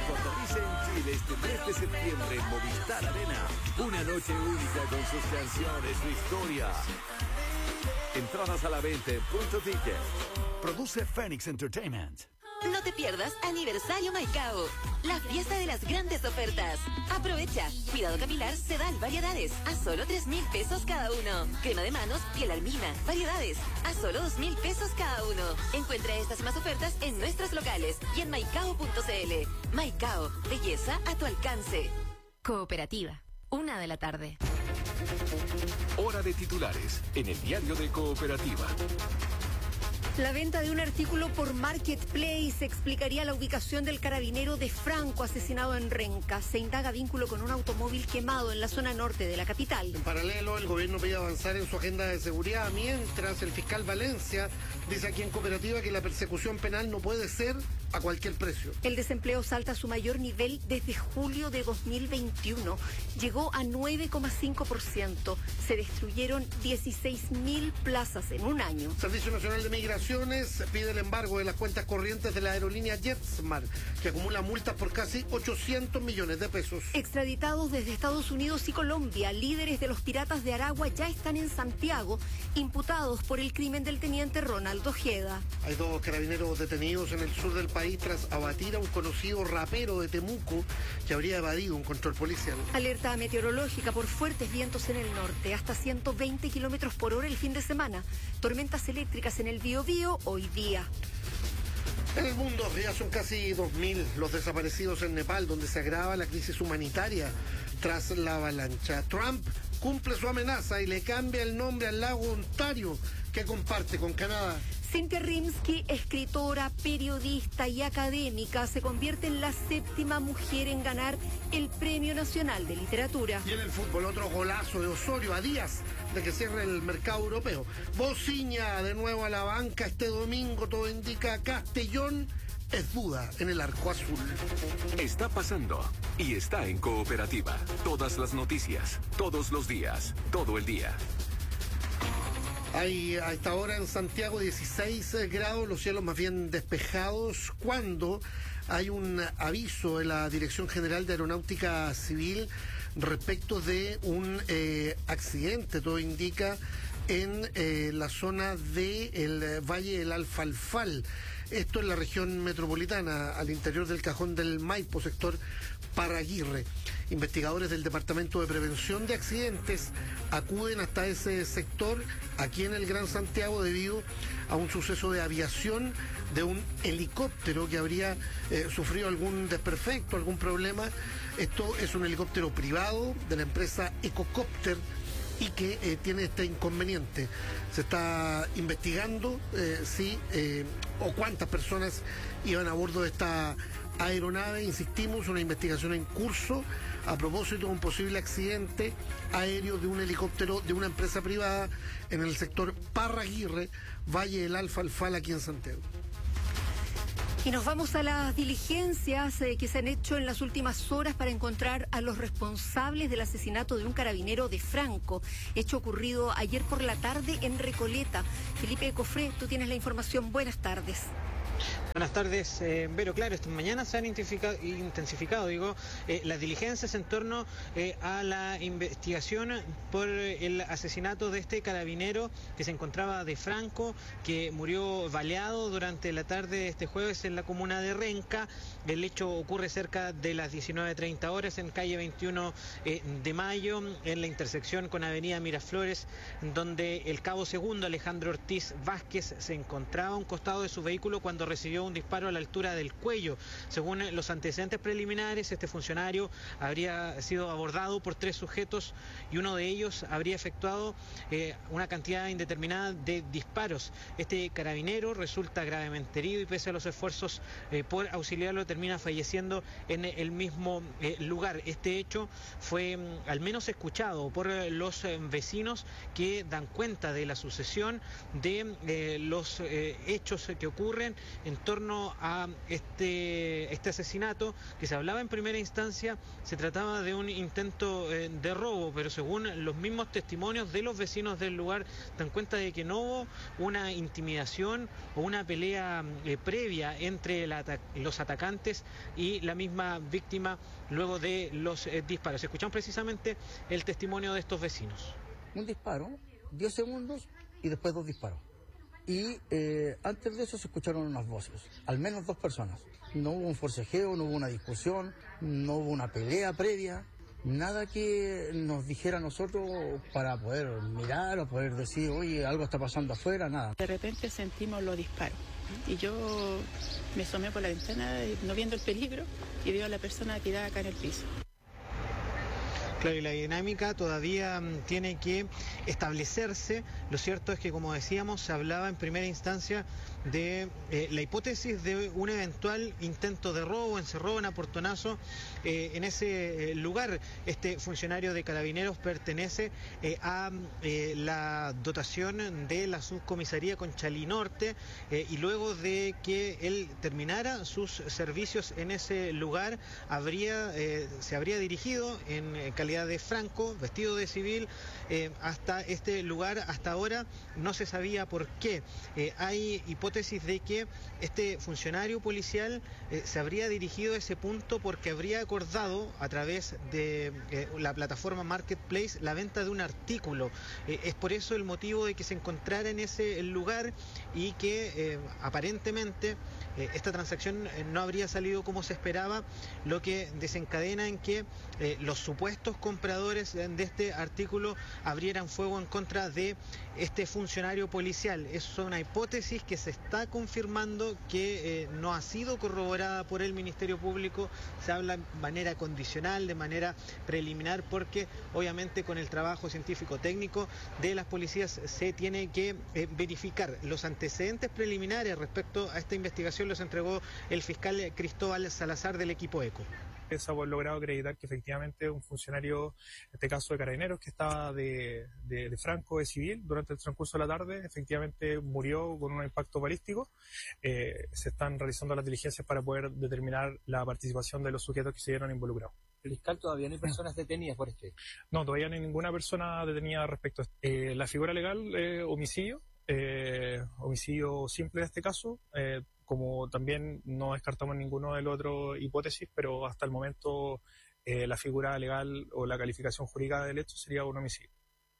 aterriza en Chile este 3 de septiembre en Movistar Arena. Una noche única con sus canciones, su historia. Entradas a la venta en Punto Ticket. Produce Phoenix Entertainment. No te pierdas Aniversario Maicao, la fiesta de las grandes ofertas. Aprovecha. Cuidado capilar Sedal variedades a solo 3,000 pesos cada uno. Crema de manos Piel Almina variedades a solo 2,000 pesos cada uno. Encuentra estas y más ofertas en nuestros locales y en maicao.cl. Maicao, belleza a tu alcance. Cooperativa, 1 de la tarde. Hora de titulares en el diario de Cooperativa. La venta de un artículo por Marketplace explicaría la ubicación del carabinero de Franco asesinado en Renca. Se indaga vínculo con un automóvil quemado en la zona norte de la capital. En paralelo, el gobierno pide avanzar en su agenda de seguridad, mientras el fiscal Valencia dice aquí en Cooperativa que la persecución penal no puede ser a cualquier precio. El desempleo salta a su mayor nivel desde julio de 2021. Llegó a 9,5%. Se destruyeron 16.000 plazas en un año. Servicio Nacional de Migraciones pide el embargo de las cuentas corrientes de la aerolínea JetSmart, que acumula multas por casi 800 millones de pesos. Extraditados desde Estados Unidos y Colombia, líderes de los piratas de Aragua ya están en Santiago, imputados por el crimen del teniente Ronaldo Ojeda. Hay 2 carabineros detenidos en el sur del país tras abatir a un conocido rapero de Temuco que habría evadido un control policial. Alerta meteorológica por fuertes vientos en el norte, hasta 120 kilómetros por hora el fin de semana. Tormentas eléctricas en el Biobío hoy día. En el mundo ya son casi 2.000 los desaparecidos en Nepal, donde se agrava la crisis humanitaria tras la avalancha. Trump cumple su amenaza y le cambia el nombre al lago Ontario, que comparte con Canadá. Cynthia Rimsky, escritora, periodista y académica, se convierte en la 7ª mujer en ganar el Premio Nacional de Literatura. Y en el fútbol, otro golazo de Osorio a días de que cierre el mercado europeo. Bociña de nuevo a la banca este domingo, todo indica Castellón es duda en el arco azul. Está pasando y está en Cooperativa. Todas las noticias, todos los días, todo el día. Hay a esta hora en Santiago 16 grados, los cielos más bien despejados, cuando hay un aviso de la Dirección General de Aeronáutica Civil respecto de un accidente, todo indica, en la zona del Valle del Alfalfal. Esto en la región metropolitana, al interior del Cajón del Maipo, sector Parraguirre. Investigadores del Departamento de Prevención de Accidentes acuden hasta ese sector, aquí en el Gran Santiago, debido a un suceso de aviación de un helicóptero que habría sufrido algún desperfecto, algún problema. Esto es un helicóptero privado de la empresa Ecocopter y que tiene este inconveniente. Se está investigando si o cuántas personas iban a bordo de esta aeronave. Insistimos, una investigación en curso a propósito de un posible accidente aéreo de un helicóptero de una empresa privada en el sector Parraguirre, Valle del Alfalfal, aquí en Santiago. Y nos vamos a las diligencias que se han hecho en las últimas horas para encontrar a los responsables del asesinato de un carabinero de Franco, hecho ocurrido ayer por la tarde en Recoleta. Felipe Cofré, tú tienes la información. Buenas tardes. Buenas tardes, Vero. Claro, esta mañana se han intensificado las diligencias en torno a la investigación por el asesinato de este carabinero que se encontraba de Franco, que murió baleado durante la tarde de este jueves en la comuna de Renca. El hecho ocurre cerca de las 19:30 horas en calle 21 de Mayo, en la intersección con avenida Miraflores, donde el cabo segundo Alejandro Ortiz Vázquez se encontraba a un costado de su vehículo cuando recibió un disparo a la altura del cuello. Según los antecedentes preliminares, este funcionario habría sido abordado por 3 sujetos y uno de ellos habría efectuado una cantidad indeterminada de disparos. Este carabinero resulta gravemente herido y pese a los esfuerzos por auxiliarlo termina falleciendo en el mismo lugar. Este hecho fue al menos escuchado por los vecinos que dan cuenta de la sucesión de los hechos que ocurren en torno a este asesinato, que se hablaba en primera instancia, se trataba de un intento de robo, pero según los mismos testimonios de los vecinos del lugar, dan cuenta de que no hubo una intimidación o una pelea previa entre los atacantes y la misma víctima luego de los disparos. Escuchamos precisamente el testimonio de estos vecinos. Un disparo, 10 segundos y después 2 disparos. Y antes de eso se escucharon unas voces, al menos 2 personas. No hubo un forcejeo, no hubo una discusión, no hubo una pelea previa, nada que nos dijera a nosotros para poder mirar o poder decir, oye, algo está pasando afuera, nada. De repente sentimos los disparos y yo me asomé por la ventana, no viendo el peligro, y veo a la persona tirada acá en el piso. Claro, y la dinámica todavía tiene que establecerse. Lo cierto es que, como decíamos, se hablaba en primera instancia de la hipótesis de un eventual intento de robo, encerrón, aportonazo en ese lugar. Este funcionario de Carabineros pertenece a la dotación de la subcomisaría Conchalí Norte, y luego de que él terminara sus servicios en ese lugar, se habría dirigido en calidad de franco, vestido de civil, hasta este lugar. Hasta ahora no se sabía por qué. Hay hipótesis de que este funcionario policial se habría dirigido a ese punto porque habría acordado a través de la plataforma Marketplace la venta de un artículo. Es por eso el motivo de que se encontrara en ese lugar y que aparentemente esta transacción no habría salido como se esperaba, lo que desencadena en que los supuestos compradores de este artículo abrieran fuego en contra de este funcionario policial. Es una hipótesis que se está confirmando, que no ha sido corroborada por el Ministerio Público. Se habla de manera condicional, de manera preliminar, porque obviamente con el trabajo científico técnico de las policías se tiene que verificar. Los antecedentes preliminares respecto a esta investigación los entregó el fiscal Cristóbal Salazar del equipo ECO. Se ha logrado acreditar que efectivamente un funcionario, en este caso de Carabineros, que estaba de franco, de civil, durante el transcurso de la tarde, efectivamente murió con un impacto balístico. Se están realizando las diligencias para poder determinar la participación de los sujetos que se vieron involucrados. ¿El fiscal todavía no hay personas detenidas por este? No, todavía no hay ninguna persona detenida respecto a esto. La figura legal, homicidio simple en este caso, como también no descartamos ninguno de las otras hipótesis, pero hasta el momento la figura legal o la calificación jurídica del hecho sería un homicidio.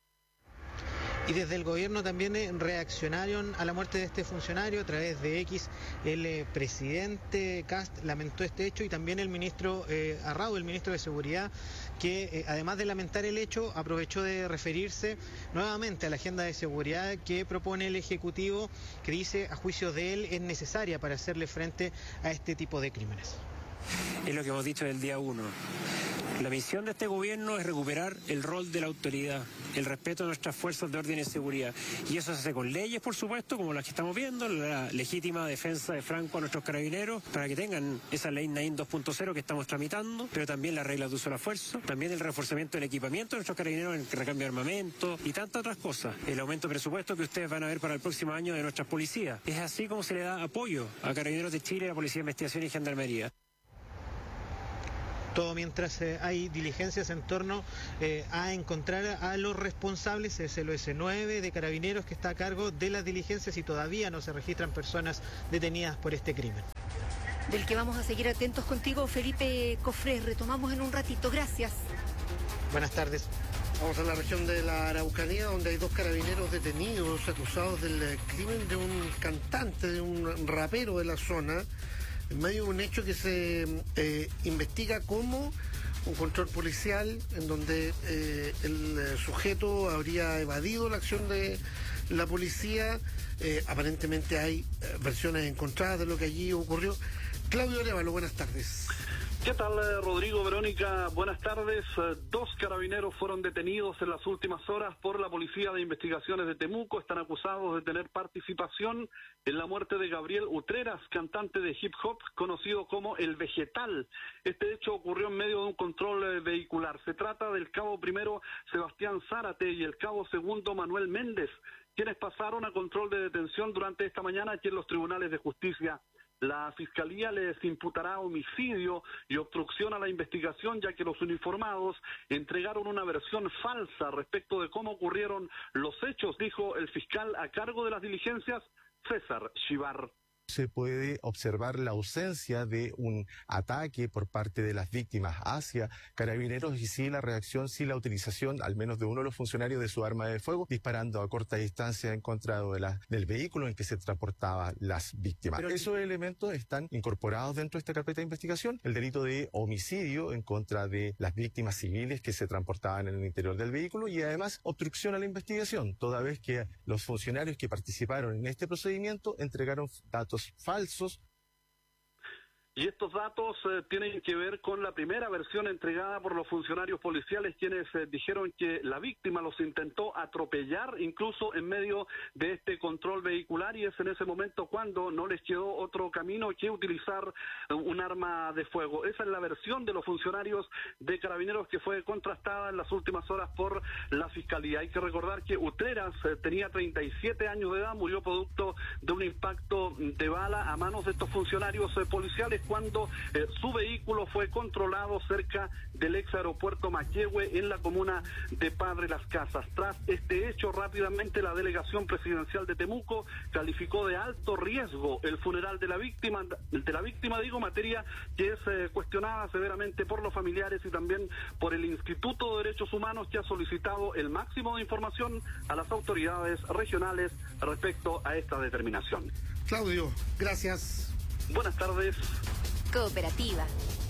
Y desde el gobierno también reaccionaron a la muerte de este funcionario a través de X. El presidente Kast lamentó este hecho, y también el ministro Arrau, el ministro de Seguridad, que además de lamentar el hecho, aprovechó de referirse nuevamente a la agenda de seguridad que propone el Ejecutivo, que dice, a juicio de él, es necesaria para hacerle frente a este tipo de crímenes. Es lo que hemos dicho del día 1. La misión de este gobierno es recuperar el rol de la autoridad, el respeto a nuestras fuerzas de orden y seguridad. Y eso se hace con leyes, por supuesto, como las que estamos viendo, la legítima defensa de Franco a nuestros carabineros, para que tengan esa ley Naín 2.0 que estamos tramitando, pero también las reglas de uso de la fuerza, también el reforzamiento del equipamiento de nuestros carabineros en recambio de armamento y tantas otras cosas. El aumento de presupuesto que ustedes van a ver para el próximo año de nuestras policías. Es así como se le da apoyo a Carabineros de Chile, a la Policía de Investigación y Gendarmería. Todo mientras hay diligencias en torno a encontrar a los responsables. Es el OS9 de Carabineros que está a cargo de las diligencias, y todavía no se registran personas detenidas por este crimen. Del que vamos a seguir atentos contigo, Felipe Cofré. Retomamos en un ratito. Gracias. Buenas tardes. Vamos a la región de la Araucanía, donde hay 2 carabineros detenidos acusados del crimen de un cantante, de un rapero de la zona, en medio de un hecho que se investiga como un control policial, en donde el sujeto habría evadido la acción de la policía. Aparentemente hay versiones encontradas de lo que allí ocurrió. Claudio Arevalo, buenas tardes. ¿Qué tal, Rodrigo, Verónica? Buenas tardes. 2 carabineros fueron detenidos en las últimas horas por la Policía de Investigaciones de Temuco. Están acusados de tener participación en la muerte de Gabriel Utreras, cantante de hip hop, conocido como El Vegetal. Este hecho ocurrió en medio de un control vehicular. Se trata del cabo primero Sebastián Zárate y el cabo segundo Manuel Méndez, quienes pasaron a control de detención durante esta mañana aquí en los tribunales de justicia La Fiscalía les imputará homicidio y obstrucción a la investigación, ya que los uniformados entregaron una versión falsa respecto de cómo ocurrieron los hechos, dijo el fiscal a cargo de las diligencias, César Chivar. Se puede observar la ausencia de un ataque por parte de las víctimas hacia Carabineros y sí la reacción, sí la utilización al menos de uno de los funcionarios de su arma de fuego disparando a corta distancia en contra del vehículo en que se transportaban las víctimas. Pero esos elementos están incorporados dentro de esta carpeta de investigación. El delito de homicidio en contra de las víctimas civiles que se transportaban en el interior del vehículo y además obstrucción a la investigación, toda vez que los funcionarios que participaron en este procedimiento entregaron datos falsos. Y estos datos tienen que ver con la primera versión entregada por los funcionarios policiales, quienes dijeron que la víctima los intentó atropellar incluso en medio de este control vehicular, y es en ese momento cuando no les quedó otro camino que utilizar un arma de fuego. Esa es la versión de los funcionarios de Carabineros que fue contrastada en las últimas horas por la Fiscalía. Hay que recordar que Utreras tenía 37 años de edad, murió producto de un impacto de bala a manos de estos funcionarios policiales cuando su vehículo fue controlado cerca del ex aeropuerto Maquehue en la comuna de Padre Las Casas. Tras este hecho, rápidamente la delegación presidencial de Temuco calificó de alto riesgo el funeral de la víctima, materia que es cuestionada severamente por los familiares y también por el Instituto de Derechos Humanos, que ha solicitado el máximo de información a las autoridades regionales respecto a esta determinación. Claudio, gracias. Buenas tardes. Cooperativa.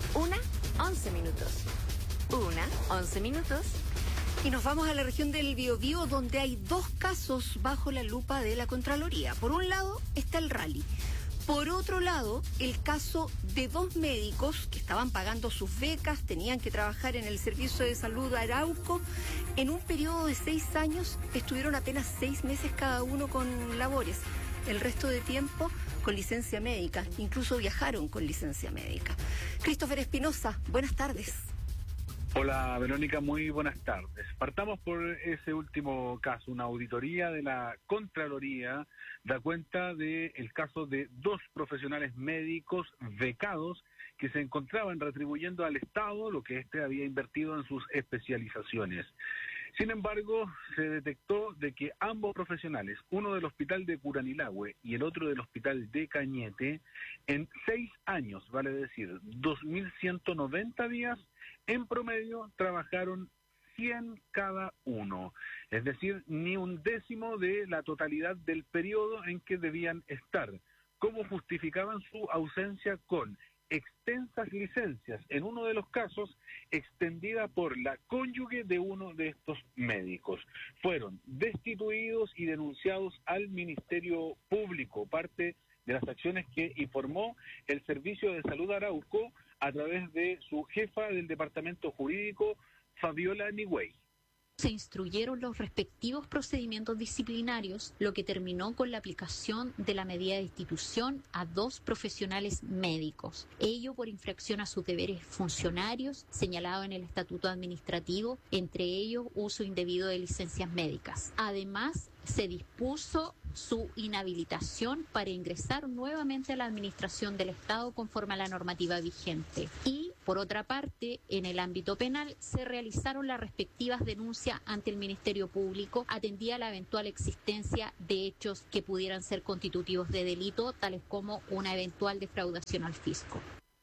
11 minutos. 11 minutos. Y nos vamos a la región del Biobío, donde hay 2 casos bajo la lupa de la Contraloría. Por un lado está el rally. Por otro lado, el caso de 2 médicos que estaban pagando sus becas, tenían que trabajar en el Servicio de Salud Arauco. En un periodo de 6 años estuvieron apenas 6 meses cada uno con labores. El resto de tiempo con licencia médica, incluso viajaron con licencia médica. Christopher Espinosa, buenas tardes. Hola Verónica, muy buenas tardes. Partamos por ese último caso. Una auditoría de la Contraloría da cuenta del caso de 2 profesionales médicos becados que se encontraban retribuyendo al Estado lo que éste había invertido en sus especializaciones. Sin embargo, se detectó de que ambos profesionales, uno del hospital de Curanilahue y el otro del hospital de Cañete, en 6 años, vale decir, 2.190 días, en promedio trabajaron 100 cada uno, es decir, ni un décimo de la totalidad del periodo en que debían estar. ¿Cómo justificaban su ausencia? Con extensas licencias, en uno de los casos extendida por la cónyuge de uno de estos médicos. Fueron destituidos y denunciados al Ministerio Público, parte de las acciones que informó el Servicio de Salud Arauco a través de su jefa del Departamento Jurídico, Fabiola Nigüey. Se instruyeron los respectivos procedimientos disciplinarios, lo que terminó con la aplicación de la medida de destitución a 2 profesionales médicos. Ello por infracción a sus deberes funcionarios, señalado en el Estatuto Administrativo, entre ellos uso indebido de licencias médicas. Además, se dispuso su inhabilitación para ingresar nuevamente a la administración del Estado conforme a la normativa vigente. Y, por otra parte, en el ámbito penal se realizaron las respectivas denuncias ante el Ministerio Público, atendida la eventual existencia de hechos que pudieran ser constitutivos de delito, tales como una eventual defraudación al fisco.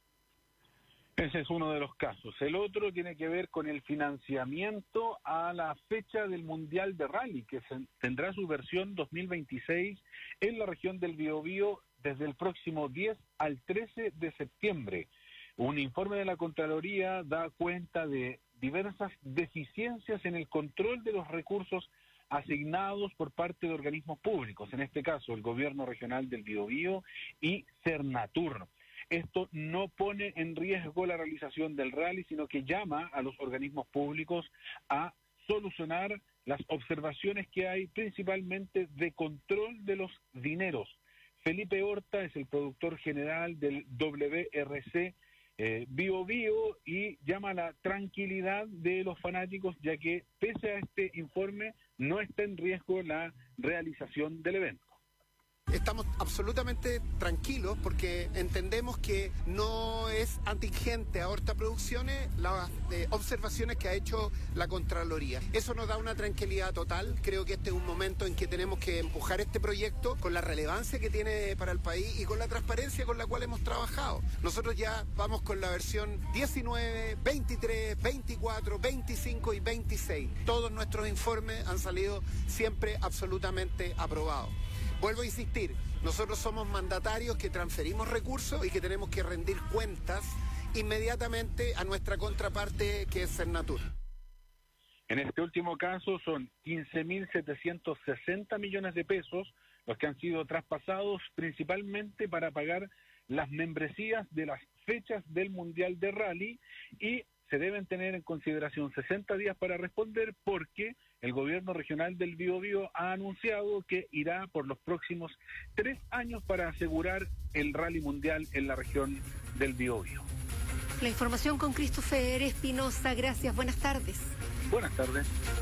Ese es uno de los casos. El otro tiene que ver con el financiamiento a la fecha del Mundial de Rally, que tendrá su versión 2026 en la región del Biobío desde el próximo 10 al 13 de septiembre. Un informe de la Contraloría da cuenta de diversas deficiencias en el control de los recursos asignados por parte de organismos públicos, en este caso el Gobierno Regional del Biobío y Cernatur. Esto no pone en riesgo la realización del rally, sino que llama a los organismos públicos a solucionar las observaciones que hay, principalmente de control de los dineros. Felipe Horta es el productor general del WRC Biobío y llama a la tranquilidad de los fanáticos, ya que pese a este informe no está en riesgo la realización del evento. Estamos absolutamente tranquilos porque entendemos que no es atingente a Horta Producciones las observaciones que ha hecho la Contraloría. Eso nos da una tranquilidad total. Creo que este es un momento en que tenemos que empujar este proyecto con la relevancia que tiene para el país y con la transparencia con la cual hemos trabajado. Nosotros ya vamos con la versión 19, 23, 24, 25 y 26. Todos nuestros informes han salido siempre absolutamente aprobados. Vuelvo a insistir, nosotros somos mandatarios que transferimos recursos y que tenemos que rendir cuentas inmediatamente a nuestra contraparte, que es Sernatur. En este último caso son 15.760 millones de pesos los que han sido traspasados principalmente para pagar las membresías de las fechas del Mundial de Rally y se deben tener en consideración 60 días para responder porque el gobierno regional del Biobío ha anunciado que irá por los próximos 3 años para asegurar el Rally Mundial en la región del Biobío. La información con Christopher Espinosa. Gracias, buenas tardes. Buenas tardes.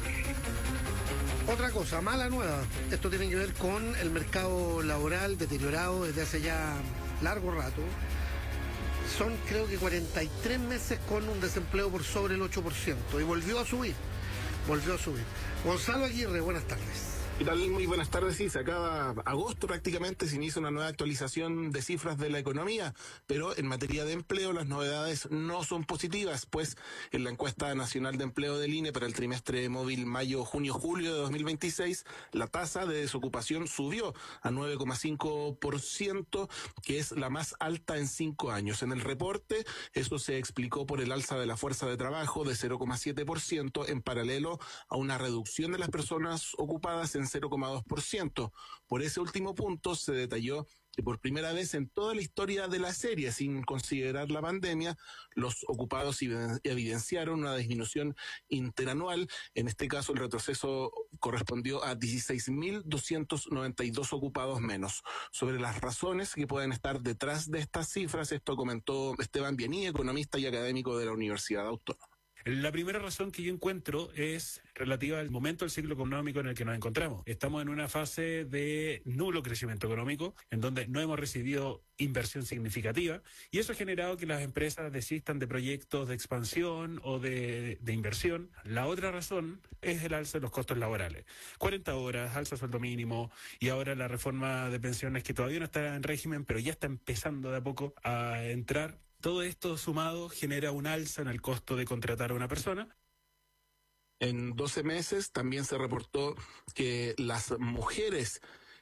Otra cosa, mala nueva. Esto tiene que ver con el mercado laboral deteriorado desde hace ya largo rato. Son creo que 43 meses con un desempleo por sobre el 8% y volvió a subir. Gonzalo Aguirre, buenas tardes. ¿Qué tal? Muy buenas tardes. Sí, se acaba agosto prácticamente, se inicia una nueva actualización de cifras de la economía, pero en materia de empleo las novedades no son positivas, pues en la encuesta nacional de empleo del INE para el trimestre móvil mayo-junio-julio de 2026, la tasa de desocupación subió a 9,5%, que es la más alta en 5 años. En el reporte, eso se explicó por el alza de la fuerza de trabajo de 0,7%, en paralelo a una reducción de las personas ocupadas en 0,2%. Por ese último punto se detalló que por primera vez en toda la historia de la serie, sin considerar la pandemia, los ocupados evidenciaron una disminución interanual. En este caso, el retroceso correspondió a 16.292 ocupados menos. Sobre las razones que pueden estar detrás de estas cifras, esto comentó Esteban Biení, economista y académico de la Universidad Autónoma. La primera razón que yo encuentro es relativa al momento del ciclo económico en el que nos encontramos. Estamos en una fase de nulo crecimiento económico, en donde no hemos recibido inversión significativa, y eso ha generado que las empresas desistan de proyectos de expansión o de inversión. La otra razón es el alza de los costos laborales. 40 horas, alza sueldo mínimo, y ahora la reforma de pensiones que todavía no está en régimen, pero ya está empezando de a poco a entrar. Todo esto sumado genera un alza en el costo de contratar a una persona. En 12 meses también se reportó que las mujeres,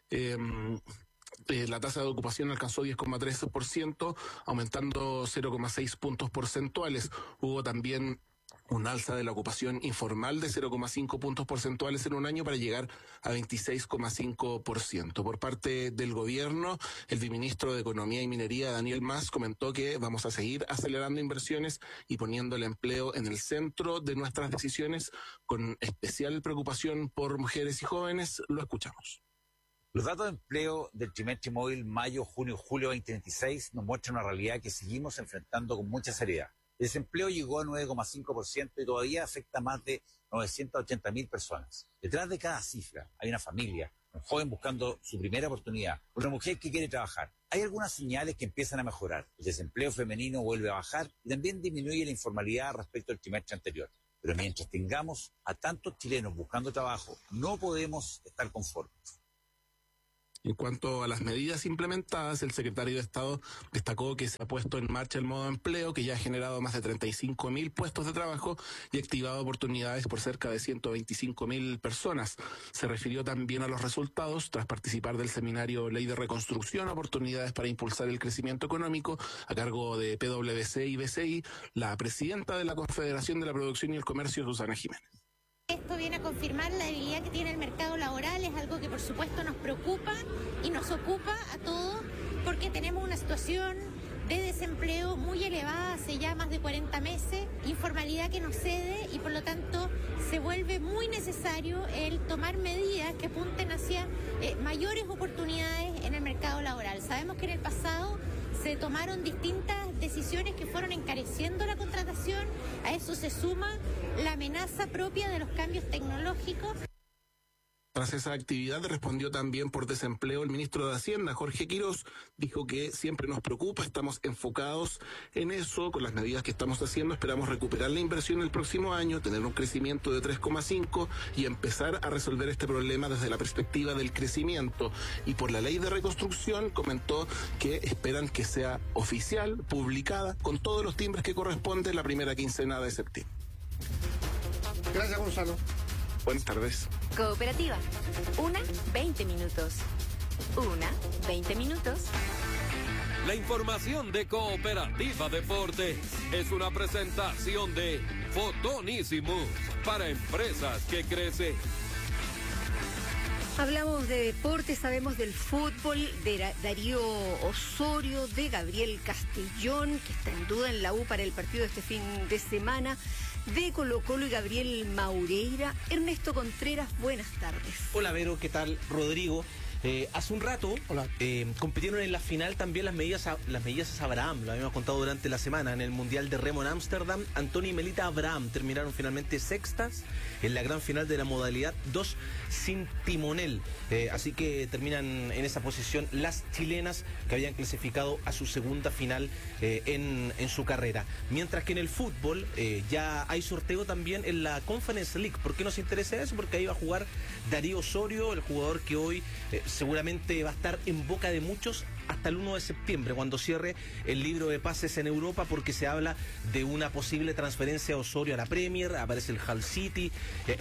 la tasa de ocupación alcanzó 10,13%, aumentando 0,6 puntos porcentuales. Hubo también un alza de la ocupación informal de 0,5 puntos porcentuales en un año para llegar a 26,5%. Por parte del gobierno, el viceministro de Economía y Minería, Daniel Mas, comentó que vamos a seguir acelerando inversiones y poniendo el empleo en el centro de nuestras decisiones, con especial preocupación por mujeres y jóvenes. Lo escuchamos. Los datos de empleo del trimestre móvil mayo-junio-julio 2026 nos muestran una realidad que seguimos enfrentando con mucha seriedad. El desempleo llegó a 9,5% y todavía afecta a más de 980.000 personas. Detrás de cada cifra hay una familia, un joven buscando su primera oportunidad, una mujer que quiere trabajar. Hay algunas señales que empiezan a mejorar. El desempleo femenino vuelve a bajar y también disminuye la informalidad respecto al trimestre anterior. Pero mientras tengamos a tantos chilenos buscando trabajo, no podemos estar conformes. En cuanto a las medidas implementadas, el secretario de Estado destacó que se ha puesto en marcha el modo empleo, que ya ha generado más de 35.000 puestos de trabajo y activado oportunidades por cerca de 125.000 personas. Se refirió también a los resultados tras participar del seminario Ley de Reconstrucción, oportunidades para impulsar el crecimiento económico, a cargo de PwC y BCI, la presidenta de la Confederación de la Producción y el Comercio, Susana Jiménez. Esto viene a confirmar la debilidad que tiene el mercado laboral, es algo que por supuesto nos preocupa y nos ocupa a todos porque tenemos una situación de desempleo muy elevada hace ya más de 40 meses, informalidad que nos cede y por lo tanto se vuelve muy necesario el tomar medidas que apunten hacia mayores oportunidades en el mercado laboral. Sabemos que en el pasado se tomaron distintas decisiones que fueron encareciendo la contratación, a eso se suma la amenaza propia de los cambios tecnológicos. Tras esa actividad respondió también por desempleo el ministro de Hacienda, Jorge Quirós. Dijo que siempre nos preocupa, estamos enfocados en eso, con las medidas que estamos haciendo, esperamos recuperar la inversión el próximo año, tener un crecimiento de 3,5 y empezar a resolver este problema desde la perspectiva del crecimiento. Y por la ley de reconstrucción comentó que esperan que sea oficial, publicada, con todos los timbres que corresponden la primera quincena de septiembre. Gracias, Gonzalo. Buenas tardes. Cooperativa. 20 minutos. 20 minutos. La información de Cooperativa Deportes es una presentación de Fotonísimos para empresas que crecen. Hablamos de deporte, sabemos del fútbol, de Darío Osorio, de Gabriel Castellón, que está en duda en la U para el partido de este fin de semana, de Colo-Colo y Gabriel Maureira. Ernesto Contreras, buenas tardes. Hola Vero, ¿qué tal? Rodrigo. Hace un rato compitieron en la final también las medias Abraham, lo habíamos contado durante la semana, en el Mundial de Remo en Ámsterdam. Antonio y Melita Abraham terminaron finalmente sextas en la gran final de la modalidad 2 sin timonel, así que terminan en esa posición las chilenas que habían clasificado a su segunda final en su carrera. Mientras que en el fútbol ya hay sorteo también en la Conference League. ¿Por qué nos interesa eso? Porque ahí va a jugar Darío Osorio, el jugador que hoy seguramente va a estar en boca de muchos hasta el 1 de septiembre, cuando cierre el libro de pases en Europa, porque se habla de una posible transferencia de Osorio a la Premier. Aparece el Hull City,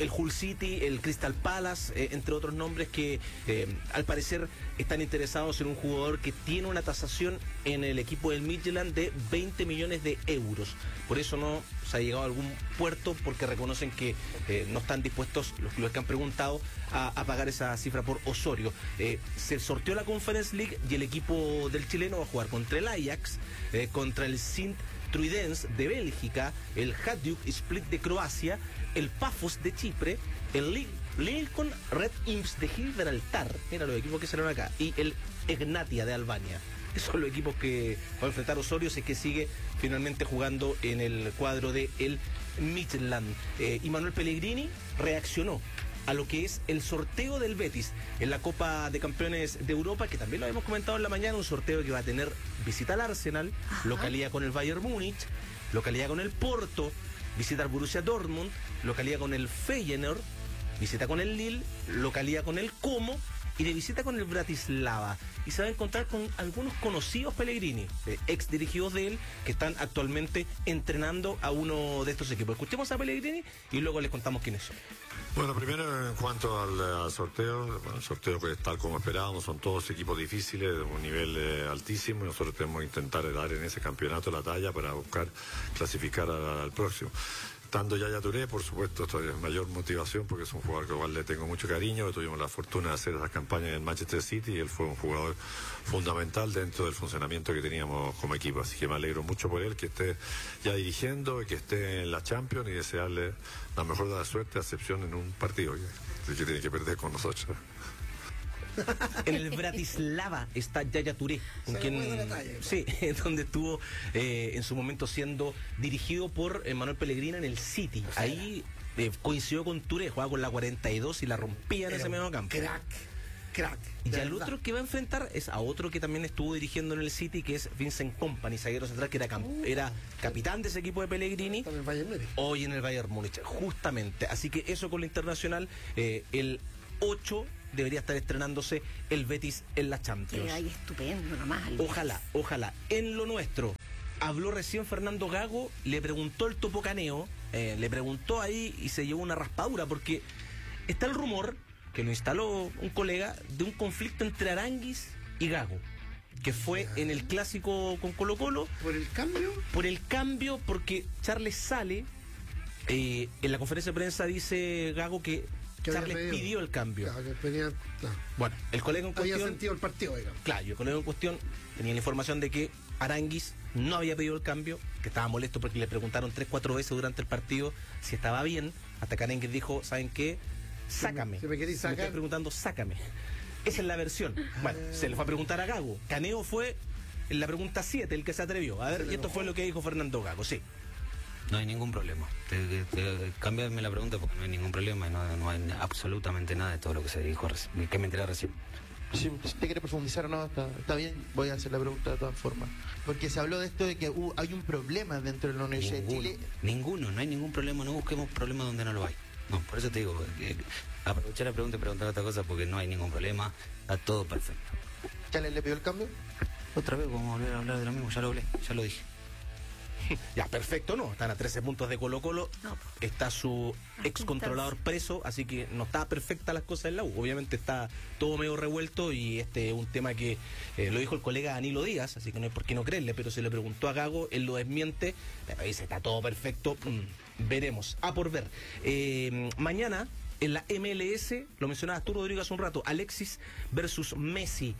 el Crystal Palace, entre otros nombres que al parecer están interesados en un jugador que tiene una tasación en el equipo del Midtjylland de 20 millones de euros. Por eso no se ha llegado a algún puerto, porque reconocen que no están dispuestos los clubes que han preguntado a pagar esa cifra por Osorio. Se sorteó la Conference League y el equipo del chileno va a jugar contra el Ajax, contra el Sint-Truidens de Bélgica, el Hajduk Split de Croacia, el Pafos de Chipre, el Lincoln Red Imps de Gibraltar, mira los equipos que salieron acá, y el Egnatia de Albania. Esos son los equipos que va a enfrentar Osorio si es que sigue finalmente jugando en el cuadro de el Midtjylland. Y Manuel Pellegrini reaccionó a lo que es el sorteo del Betis en la Copa de Campeones de Europa, que también lo habíamos comentado en la mañana, un sorteo que va a tener visita al Arsenal, localidad con el Bayern Múnich, localidad con el Porto, visita al Borussia Dortmund, localidad con el Feyenoord, visita con el Lille, localidad con el Como y de visita con el Bratislava. Y se va a encontrar con algunos conocidos Pellegrini, ex dirigidos de él, que están actualmente entrenando a uno de estos equipos. Escuchemos a Pellegrini y luego les contamos quiénes son. Bueno, primero en cuanto al sorteo, el sorteo que tal como esperábamos, son todos equipos difíciles, de un nivel altísimo, y nosotros tenemos que intentar dar en ese campeonato la talla para buscar clasificar al próximo. Estando Yaya Touré, por supuesto, esto es mayor motivación, porque es un jugador que igual le tengo mucho cariño. Tuvimos la fortuna de hacer esas campañas en el Manchester City y él fue un jugador fundamental dentro del funcionamiento que teníamos como equipo. Así que me alegro mucho por él, que esté ya dirigiendo y que esté en la Champions, y desearle la mejor de la suerte, a excepción en un partido que tiene que perder con nosotros. En el Bratislava está Yaya Touré, con quien, sí, donde estuvo en su momento siendo dirigido por Manuel Pellegrini en el City. Ahí coincidió con Touré, jugaba con la 42 y la rompía en ese medio campo. Crack. Y al otro que va a enfrentar es a otro que también estuvo dirigiendo en el City, que es Vincent Kompany, zaguero central, que era capitán de ese equipo de Pellegrini, hoy en el Bayern Múnich, justamente. Así que eso con la Internacional, el 8 debería estar estrenándose el Betis en la Champions. Ay, estupendo nomás. Ojalá. En lo nuestro, habló recién Fernando Gago, le preguntó el Topo Caneo, le preguntó ahí y se llevó una raspadura, porque está el rumor, que lo instaló un colega, de un conflicto entre Aránguiz y Gago, que fue en el clásico con Colo-Colo. ¿Por el cambio? Por el cambio, porque Charles sale, en la conferencia de prensa dice Gago que Charles pidió el cambio. Claro. Bueno, el colega en cuestión... Había sentido el partido, digamos. Claro, el colega en cuestión tenía la información de que Aránguiz no había pedido el cambio, que estaba molesto porque le preguntaron 3-4 veces durante el partido si estaba bien, hasta que Aránguiz dijo, ¿saben qué? Sácame. Si me queréis sacar. Me estoy preguntando, sácame. Esa es la versión. Bueno, se le fue a preguntar a Gago. Caneo fue en la pregunta 7 el que se atrevió. A ver, y esto fue lo que dijo Fernando Gago, sí. No hay ningún problema. Cámbiame la pregunta porque no hay ningún problema y no hay absolutamente nada de todo lo que se dijo, que me enteré recién. Si usted quiere profundizar o no, está bien, voy a hacer la pregunta de todas formas. Porque se habló de esto de que hay un problema dentro de la Universidad de Chile. No hay ningún problema, no busquemos problemas donde no lo hay. No, por eso te digo, aprovechar la pregunta y preguntar otra cosa porque no hay ningún problema, está todo perfecto. ¿Ya le pidió el cambio? Otra vez vamos a volver a hablar de lo mismo, ya lo hablé, ya lo dije. Ya, perfecto, no. Están a 13 puntos de Colo-Colo. No. Está su excontrolador preso, así que no está perfecta las cosas en la U. Obviamente está todo medio revuelto y este es un tema que lo dijo el colega Danilo Díaz, así que no hay por qué no creerle, pero se le preguntó a Gago, él lo desmiente, pero dice, está todo perfecto, veremos, a por ver. Mañana, en la MLS, lo mencionabas tú, Rodrigo, hace un rato, Alexis versus Messi.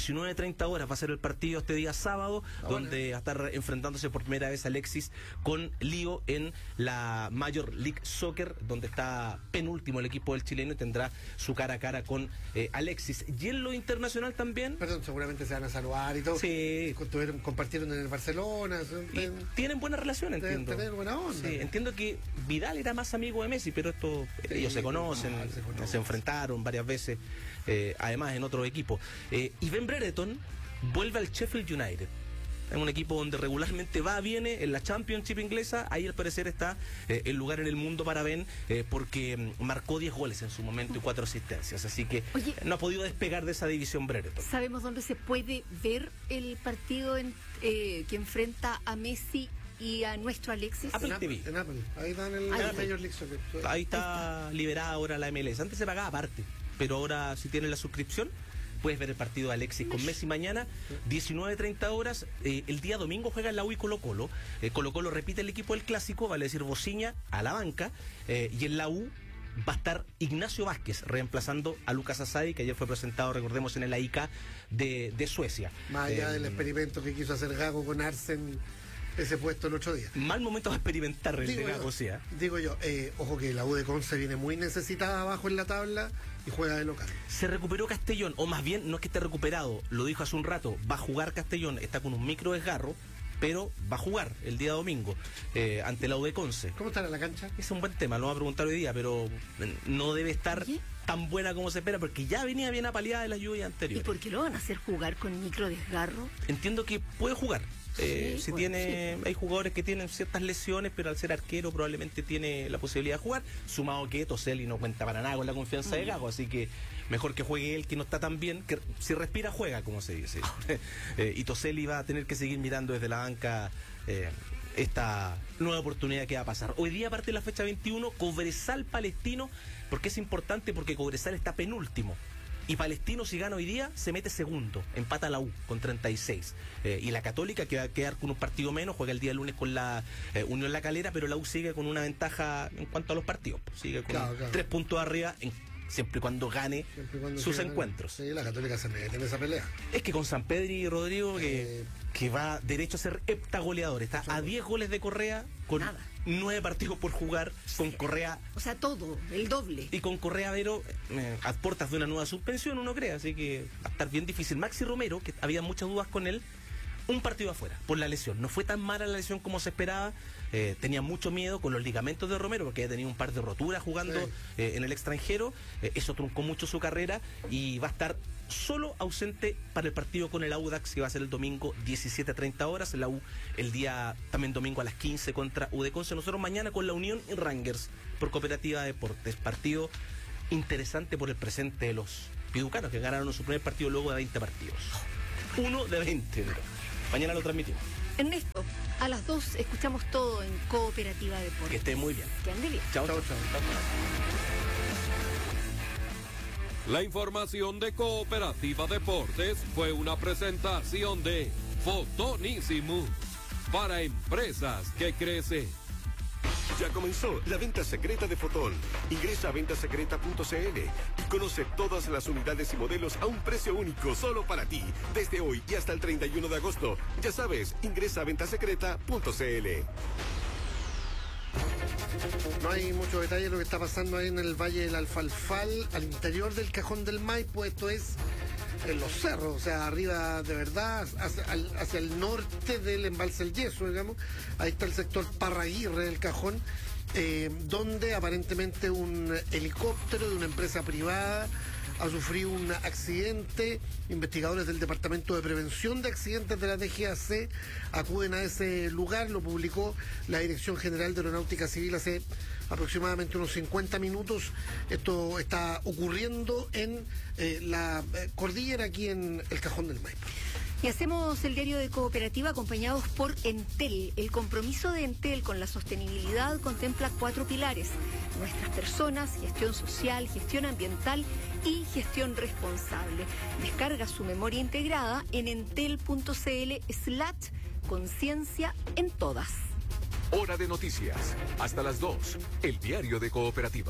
19:30 horas va a ser el partido este día sábado, donde va a estar enfrentándose por primera vez Alexis con Lío en la Major League Soccer, donde está penúltimo el equipo del chileno y tendrá su cara a cara con Alexis. Y en lo internacional también. Perdón, seguramente se van a saludar y todo. Sí. Compartieron en el Barcelona. Tienen buena relación, entiendo. Tener buena onda. Sí, entiendo que Vidal era más amigo de Messi, pero ellos se conocen, se enfrentaron varias veces, además en otro equipo. Y Ben Brereton vuelve al Sheffield United. Es un equipo donde regularmente viene en la Championship inglesa. Ahí al parecer está el lugar en el mundo para Ben, porque marcó 10 goles en su momento y 4 asistencias. Así que no ha podido despegar de esa división Brereton. ¿Sabemos dónde se puede ver el partido que enfrenta a Messi y a nuestro Alexis? Apple TV. En Apple. Ahí está en el Major League Soccer. Ahí está liberada ahora la MLS. Antes se pagaba aparte, pero ahora si tienes la suscripción puedes ver el partido de Alexis con Messi mañana, 19:30 horas. El día domingo juega la U y Colo-Colo. Colo-Colo repite el equipo del clásico, vale decir Bociña a la banca, y en la U va a estar Ignacio Vázquez reemplazando a Lucas Asadi, que ayer fue presentado, recordemos, en el AIK de Suecia. Más allá del experimento que quiso hacer Gago con Arsen, ese puesto el otro día. Mal momento para experimentar el de Gago, sí. Digo yo, ojo que la U de Conce viene muy necesitada abajo en la tabla y juega de local. Se recuperó Castellón, o más bien no es que esté recuperado, lo dijo hace un rato, va a jugar Castellón, está con un micro desgarro, pero va a jugar el día domingo ante la U de Conce. ¿Cómo estará la cancha? Es un buen tema, lo vamos a preguntar hoy día, pero no debe estar tan buena como se espera, porque ya venía bien apaleada de las lluvias anteriores. ¿Y por qué lo van a hacer jugar con micro desgarro? Entiendo que puede jugar. Hay jugadores que tienen ciertas lesiones, pero al ser arquero probablemente tiene la posibilidad de jugar, sumado que Toselli no cuenta para nada con la confianza de Gago, así que mejor que juegue él, que no está tan bien, que si respira juega, como se dice. Y Toselli va a tener que seguir mirando desde la banca esta nueva oportunidad que va a pasar. Hoy día, aparte de la fecha 21, Cobresal Palestino, porque es importante, porque Cobresal está penúltimo. Y Palestino, si gana hoy día, se mete segundo, empata la U con 36. Y la Católica, que va a quedar con un partido menos, juega el día lunes con la Unión La Calera, pero la U sigue con una ventaja en cuanto a los partidos. Sigue con 3 puntos arriba, siempre y cuando gane sus encuentros. Sí, la Católica se mete en esa pelea. Es que con San Pedro y Rodrigo, que va derecho a ser heptagoleador, está a 10 goles de Correa, con 9 partidos por jugar, con Correa. O sea, todo, el doble. Y con Correa Vero, a puertas de una nueva suspensión, uno cree, así que va a estar bien difícil. Maxi Romero, que había muchas dudas con él, un partido afuera por la lesión. No fue tan mala la lesión como se esperaba. Tenía mucho miedo con los ligamentos de Romero, porque había tenido un par de roturas jugando en el extranjero. Eso truncó mucho su carrera y va a estar solo ausente para el partido con el Audax, que va a ser el domingo 17:30 horas. La U el día también domingo a las 15 contra U de Conce. Nosotros mañana con la Unión y Rangers por Cooperativa de Deportes. Partido interesante por el presente de los piducanos, que ganaron su primer partido luego de 20 partidos. 1 de 20. Mañana lo transmitimos. Ernesto, a las 2 escuchamos todo en Cooperativa Deportes. Que esté muy bien. Que ande bien. Chao. La información de Cooperativa Deportes fue una presentación de Fotonísimo para empresas que crecen. Ya comenzó la venta secreta de Fotón. Ingresa a ventasecreta.cl y conoce todas las unidades y modelos a un precio único solo para ti. Desde hoy y hasta el 31 de agosto. Ya sabes, ingresa a ventasecreta.cl. No hay mucho detalle de lo que está pasando ahí en el Valle del Alfalfal, al interior del Cajón del Maipo. Esto es en los cerros, o sea, arriba de verdad, hacia el norte del embalse El Yeso, digamos. Ahí está el sector Parraguirre del Cajón, donde aparentemente un helicóptero de una empresa privada ha sufrido un accidente. Investigadores del Departamento de Prevención de Accidentes de la DGAC acuden a ese lugar. Lo publicó la Dirección General de Aeronáutica Civil hace aproximadamente unos 50 minutos. Esto está ocurriendo en la cordillera, aquí en el Cajón del Maipo. Y hacemos el diario de Cooperativa acompañados por Entel. El compromiso de Entel con la sostenibilidad contempla 4 pilares: nuestras personas, gestión social, gestión ambiental y gestión responsable. Descarga su memoria integrada en entel.cl/conciencia en todas. Hora de noticias. Hasta las 2. El diario de Cooperativa.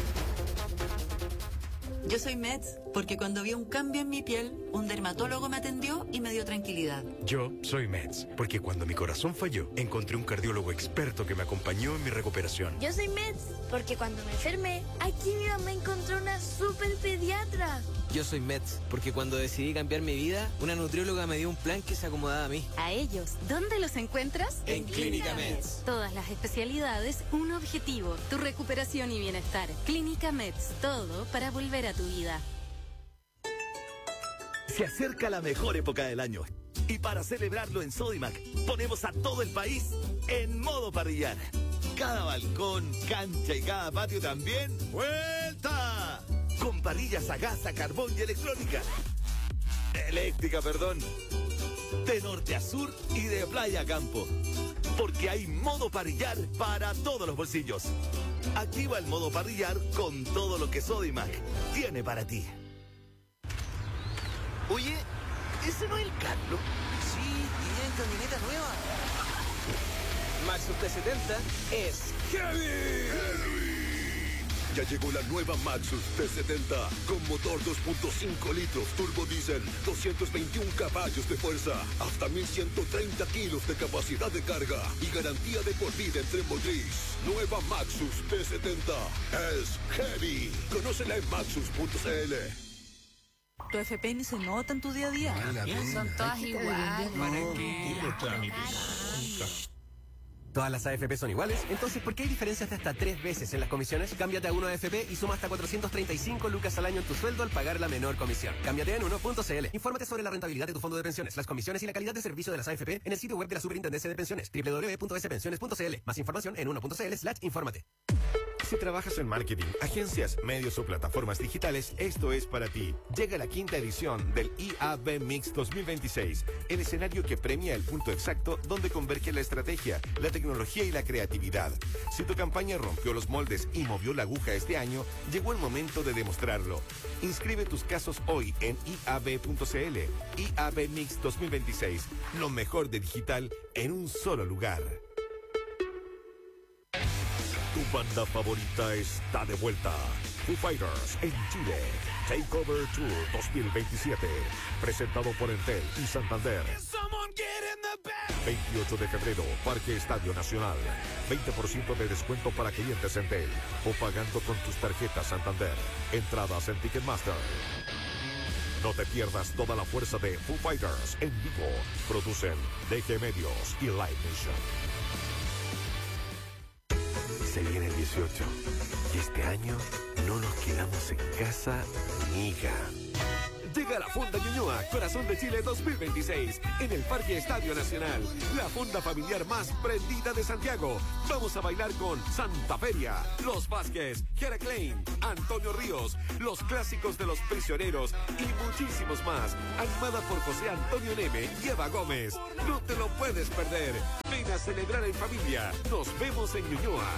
Yo soy Meds porque cuando vi un cambio en mi piel, un dermatólogo me atendió y me dio tranquilidad. Yo soy Meds porque cuando mi corazón falló, encontré un cardiólogo experto que me acompañó en mi recuperación. Yo soy Meds porque cuando me enfermé, aquí mi mamá encontró una super pediatra. Yo soy Meds porque cuando decidí cambiar mi vida, una nutrióloga me dio un plan que se acomodaba a mí. A ellos, ¿dónde los encuentras? En Clínica Meds. Todas las especialidades, un objetivo, tu recuperación y bienestar. Clínica Meds, todo para volver a tu vida. Se acerca la mejor época del año y para celebrarlo en Sodimac ponemos a todo el país en modo parrillar. Cada balcón, cancha y cada patio también, ¡vuelta! Con parrillas a gas, a carbón y eléctrica, perdón. De norte a sur y de playa a campo. Porque hay modo parrillar para todos los bolsillos. Activa el modo parrillar con todo lo que Sodimac tiene para ti. Oye, ¿ese no es el Carlos? Sí, y en camioneta nueva. Maxus T70 es Heavy. Ya llegó la nueva Maxus T70 con motor 2.5 litros turbo diésel, 221 caballos de fuerza, hasta 1130 kilos de capacidad de carga y garantía de por vida en tren motriz. Nueva Maxus T70 es Heavy. Conócela en maxus.cl. Tu FP ni se nota en tu día a día. Son todas iguales. ¿Para qué? Todas las AFP son iguales, entonces ¿por qué hay diferencias de hasta 3 veces en las comisiones? Cámbiate a 1 AFP y suma hasta 435 lucas al año en tu sueldo al pagar la menor comisión. Cámbiate en 1.cl. Infórmate sobre la rentabilidad de tu fondo de pensiones, las comisiones y la calidad de servicio de las AFP en el sitio web de la Superintendencia de Pensiones, www.spensiones.cl. Más información en 1.cl/infórmate. Si trabajas en marketing, agencias, medios o plataformas digitales, esto es para ti. Llega la 5ª edición del IAB Mix 2026, el escenario que premia el punto exacto donde converge la estrategia, la tecnología y la creatividad. Si tu campaña rompió los moldes y movió la aguja este año, llegó el momento de demostrarlo. Inscribe tus casos hoy en iab.cl. IAB Mix 2026, lo mejor de digital en un solo lugar. Tu banda favorita está de vuelta. Foo Fighters en Chile. Takeover Tour 2027. Presentado por Entel y Santander. 28 de febrero, Parque Estadio Nacional. 20% de descuento para clientes Entel o pagando con tus tarjetas Santander. Entradas en Ticketmaster. No te pierdas toda la fuerza de Foo Fighters en vivo. Producen DG Medios y Live Nation. Se viene el 18 y este año no nos quedamos en casa, amiga. Llega la Fonda Ñuñoa, Corazón de Chile 2026, en el Parque Estadio Nacional. La fonda familiar más prendida de Santiago. Vamos a bailar con Santa Feria, Los Vázquez, Jera Klein, Antonio Ríos, los clásicos de Los Prisioneros y muchísimos más. Animada por José Antonio Neme y Eva Gómez. No te lo puedes perder. Ven a celebrar en familia. Nos vemos en Ñuñoa.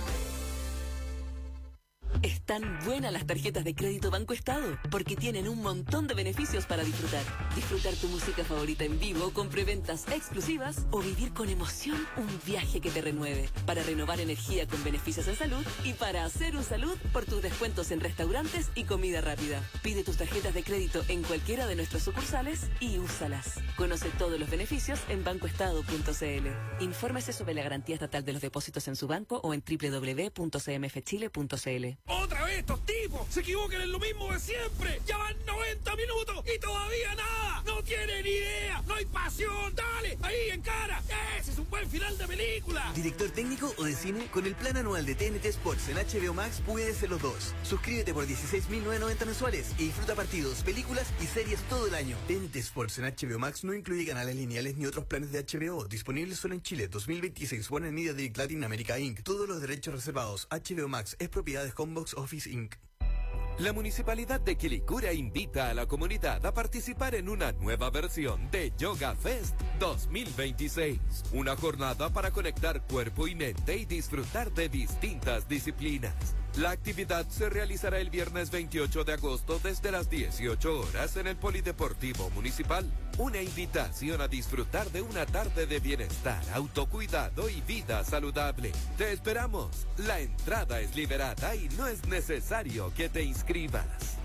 Están buenas las tarjetas de crédito Banco Estado, porque tienen un montón de beneficios para disfrutar. Disfrutar tu música favorita en vivo con preventas exclusivas o vivir con emoción un viaje que te renueve. Para renovar energía con beneficios en salud y para hacer un salud por tus descuentos en restaurantes y comida rápida. Pide tus tarjetas de crédito en cualquiera de nuestras sucursales y úsalas. Conoce todos los beneficios en bancoestado.cl. Infórmese sobre la garantía estatal de los depósitos en su banco o en www.cmfchile.cl. ¡Otra vez estos tipos! ¡Se equivocan en lo mismo de siempre! ¡Ya van 90 90 minutos y todavía nada. No tienen idea, no hay pasión. Dale, ahí encara. Ese es un buen final de película. ¿Director técnico o de cine? Con el plan anual de TNT Sports en HBO Max puedes ser los dos. Suscríbete por 16.990 mensuales y disfruta partidos, películas y series todo el año. TNT Sports en HBO Max no incluye canales lineales ni otros planes de HBO. Disponibles solo en Chile. 2026. Warner Media Direct Latin America Inc. Todos los derechos reservados. HBO Max es propiedad de Homebox Office Inc. La Municipalidad de Quilicura invita a la comunidad a participar en una nueva versión de Yoga Fest 2026. Una jornada para conectar cuerpo y mente y disfrutar de distintas disciplinas. La actividad se realizará el viernes 28 de agosto desde las 18 horas en el Polideportivo Municipal. Una invitación a disfrutar de una tarde de bienestar, autocuidado y vida saludable. Te esperamos. La entrada es liberada y no es necesario que te inscribas.